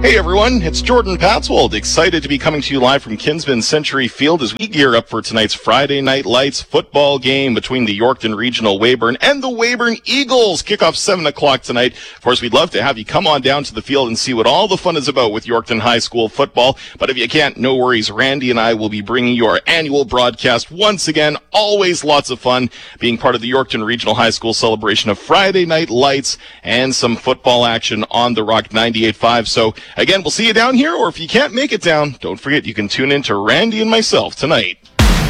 Hey everyone, it's Jordan Patswold, excited to be coming to you live from Kinsman Century Field as we gear up for tonight's Friday Night Lights football game between the Yorkton Regional Weyburn and the Weyburn Eagles. Kickoff 7 o'clock tonight. Of course, we'd love to have you come on down to the field and see what all the fun is about with Yorkton High School football. But if you can't, no worries. Randy and I will be bringing you our annual broadcast once again. Always lots of fun being part of the Yorkton Regional High School celebration of Friday Night Lights and some football action on the Rock 98.5. So again, we'll see you down here, or if you can't make it down, don't forget you can tune in to Randy and myself tonight.